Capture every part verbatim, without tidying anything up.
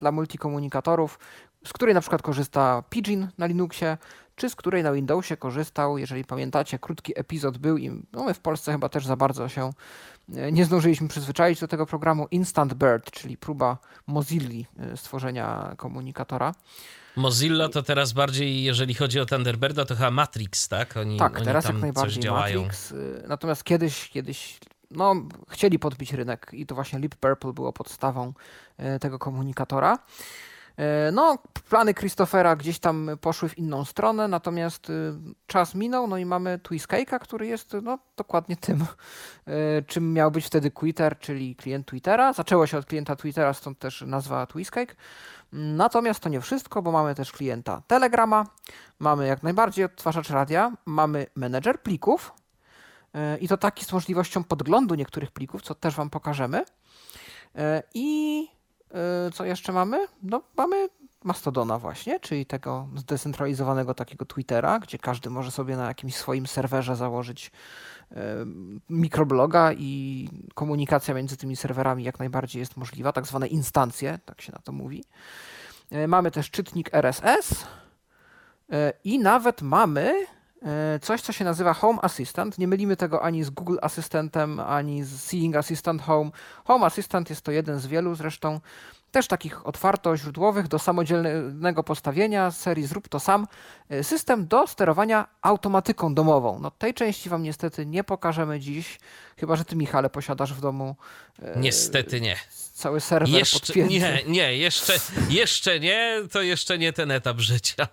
dla multikomunikatorów, z której na przykład korzysta Pidgin na Linuxie, czy z której na Windowsie korzystał, jeżeli pamiętacie, krótki epizod był i no my w Polsce chyba też za bardzo się nie zdążyliśmy przyzwyczaić do tego programu, Instant Bird, czyli próba Mozilli stworzenia komunikatora. Mozilla to teraz bardziej, jeżeli chodzi o Thunderbirda, to chyba Matrix, tak? Oni, tak, oni teraz tam jak najbardziej coś działają. Matrix. Natomiast kiedyś, kiedyś no, chcieli podbić rynek i to właśnie Leap Purple było podstawą tego komunikatora. No, plany Christophera gdzieś tam poszły w inną stronę, natomiast y, czas minął, no i mamy Twiscake'a, który jest no, dokładnie tym, y, czym miał być wtedy Twitter, czyli klient Twittera. Zaczęło się od klienta Twittera, stąd też nazwa Twiscake. Natomiast to nie wszystko, bo mamy też klienta Telegrama, mamy jak najbardziej odtwarzacz radia, mamy menedżer plików y, i to taki z możliwością podglądu niektórych plików, co też wam pokażemy. Y, I co jeszcze mamy? No mamy Mastodona właśnie, czyli tego zdecentralizowanego takiego Twittera, gdzie każdy może sobie na jakimś swoim serwerze założyć y, mikrobloga i komunikacja między tymi serwerami jak najbardziej jest możliwa, tak zwane instancje, tak się na to mówi. Y, mamy też czytnik R S S y, i nawet mamy coś, co się nazywa Home Assistant. Nie mylimy tego ani z Google Asystentem, ani z Seeing Assistant Home. Home Assistant jest to jeden z wielu zresztą też takich otwarto-źródłowych do samodzielnego postawienia z serii Zrób to sam. System do sterowania automatyką domową. No tej części wam niestety nie pokażemy dziś, chyba że ty, Michale, posiadasz w domu niestety nie. Cały serwer jeszcze, podpięty. Nie, nie, jeszcze, jeszcze nie, to jeszcze nie ten etap życia.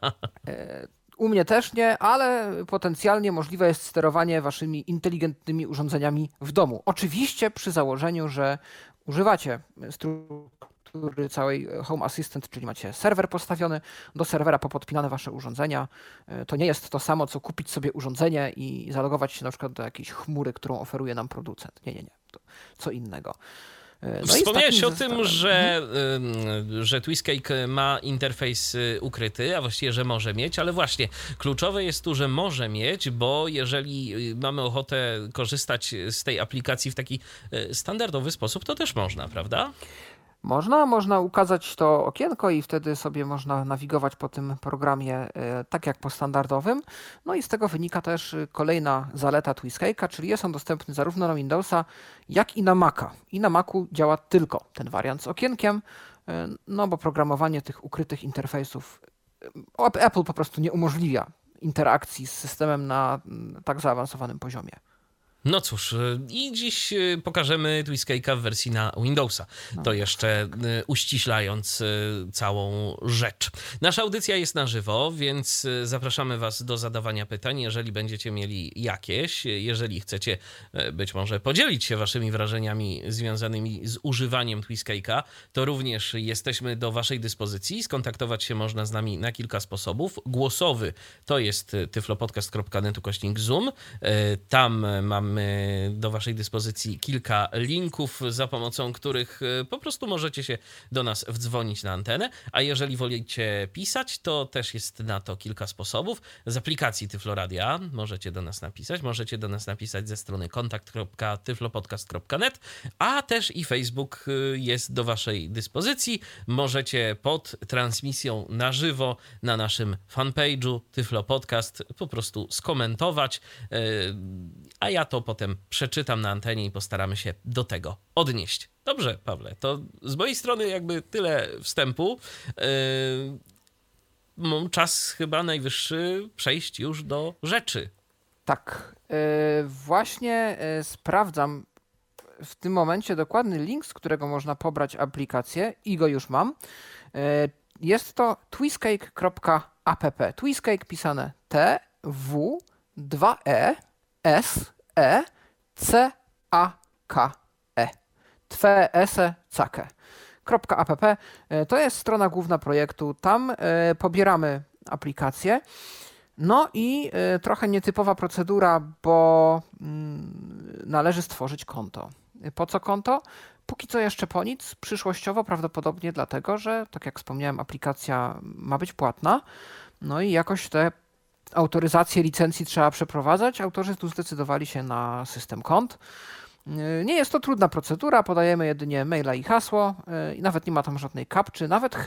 U mnie też nie, ale potencjalnie możliwe jest sterowanie waszymi inteligentnymi urządzeniami w domu. Oczywiście przy założeniu, że używacie struktury całej Home Assistant, czyli macie serwer postawiony, do serwera popodpinane wasze urządzenia. To nie jest to samo, co kupić sobie urządzenie i zalogować się na przykład do jakiejś chmury, którą oferuje nam producent. Nie, nie, nie. To co innego. No Wspomniałeś o tym, że, mhm. że Twiscake ma interfejs ukryty, a właściwie, że może mieć, ale właśnie kluczowe jest tu, że może mieć, bo jeżeli mamy ochotę korzystać z tej aplikacji w taki standardowy sposób, to też można, prawda? Można, można ukazać to okienko i wtedy sobie można nawigować po tym programie tak jak po standardowym. No i z tego wynika też kolejna zaleta Twiscake'a, czyli jest on dostępny zarówno na Windowsa, jak i na Maca. I na Macu działa tylko ten wariant z okienkiem, no bo programowanie tych ukrytych interfejsów Apple po prostu nie umożliwia interakcji z systemem na tak zaawansowanym poziomie. No cóż, i dziś pokażemy Twiscake'a w wersji na Windowsa, to jeszcze uściślając całą rzecz. Nasza audycja jest na żywo, więc zapraszamy was do zadawania pytań, jeżeli będziecie mieli jakieś, jeżeli chcecie być może podzielić się waszymi wrażeniami związanymi z używaniem Twiscake'a, to również jesteśmy do waszej dyspozycji. Skontaktować się można z nami na kilka sposobów. Głosowy to jest tyflopodcast kropka net ukośnik zoom. Tam mamy do waszej dyspozycji kilka linków, za pomocą których po prostu możecie się do nas wdzwonić na antenę, a jeżeli wolicie pisać, to też jest na to kilka sposobów. Z aplikacji Tyfloradia możecie do nas napisać, możecie do nas napisać ze strony kontakt kropka tyflopodcast kropka net, a też i Facebook jest do waszej dyspozycji. Możecie pod transmisją na żywo na naszym fanpage'u Tyflopodcast po prostu skomentować, a ja to potem przeczytam na antenie i postaramy się do tego odnieść. Dobrze, Pawle, to z mojej strony jakby tyle wstępu. Yy, czas chyba najwyższy przejść już do rzeczy. Tak, yy, właśnie yy, sprawdzam w tym momencie dokładny link, z którego można pobrać aplikację i go już mam. Yy, jest to twiscake kropka app. Twiscake pisane T W dwa E S E C A K E. Twe ese cake. .app. To jest strona główna projektu. Tam pobieramy aplikację. No i trochę nietypowa procedura, bo należy stworzyć konto. Po co konto? Póki co jeszcze po nic. Przyszłościowo prawdopodobnie dlatego, że tak jak wspomniałem, aplikacja ma być płatna. No i jakoś te autoryzację licencji trzeba przeprowadzać. Autorzy tu zdecydowali się na system kont. Nie jest to trudna procedura, podajemy jedynie maila i hasło i nawet nie ma tam żadnej kapczy, nawet